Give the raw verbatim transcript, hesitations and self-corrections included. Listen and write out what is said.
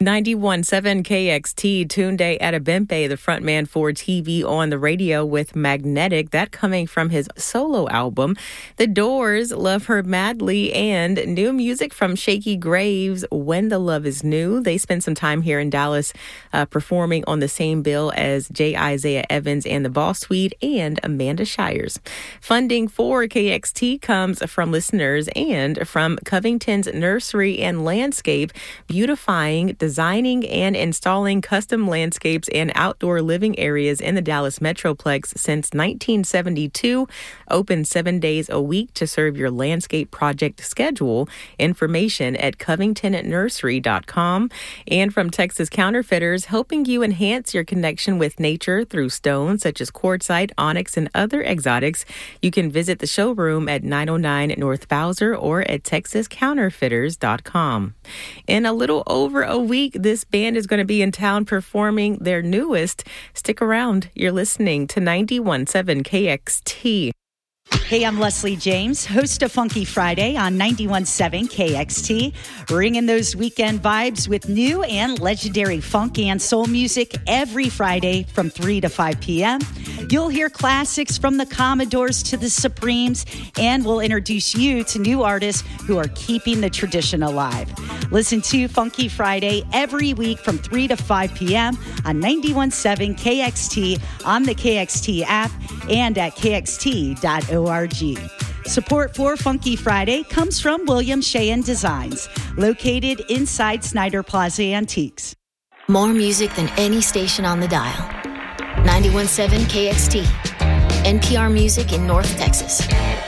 ninety-one point seven K X T, Tunde Adebimpe, the frontman for T V on the radio with Magnetic, that coming from his solo album. The Doors, Love Her Madly, and new music from Shaky Graves, When the Love Is New. They spent some time here in Dallas uh, performing on the same bill as J. Isaiah Evans and the Boss Suite and Amanda Shires. Funding for K X T comes from listeners and from Covington's Nursery and Landscape, beautifying, designing and installing custom landscapes and outdoor living areas in the Dallas Metroplex since nineteen seventy-two. Open seven days a week to serve your landscape project schedule. Information at covington nursery dot com. And from Texas Counterfeiters, helping you enhance your connection with nature through stones such as quartzite, onyx, and other exotics. You can visit the showroom at nine oh nine North Bowser or at texas counterfeiters dot com. In a little over a week, this band is going to be in town performing their newest. Stick around. You're listening to ninety-one point seven K X T. Hey, I'm Leslie James, host of Funky Friday on ninety-one point seven K X T, bringing those weekend vibes with new and legendary funk and soul music every Friday from three to five p.m. You'll hear classics from the Commodores to the Supremes, and we'll introduce you to new artists who are keeping the tradition alive. Listen to Funky Friday every week from three to five p.m. on ninety-one point seven K X T, on the K X T app, and at k x t dot org. Support for Funky Friday comes from William Sheehan Designs, located inside Snyder Plaza Antiques. More music than any station on the dial. ninety-one point seven K X T, N P R Music in North Texas.